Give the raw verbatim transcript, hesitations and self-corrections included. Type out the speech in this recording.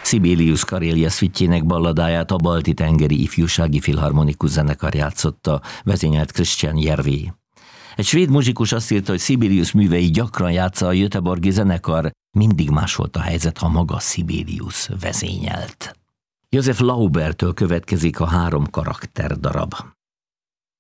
Sibelius Karélia szvitjének balladáját a Balti-tengeri ifjúsági filharmonikus zenekar játszotta, vezényelt Christian Järvi. Egy svéd muzsikus azt írta, hogy Sibelius művei gyakran játsza a göteborgi zenekar, mindig más volt a helyzet, ha maga Sibelius vezényelt. Josef Laubertől következik a három karakter darab.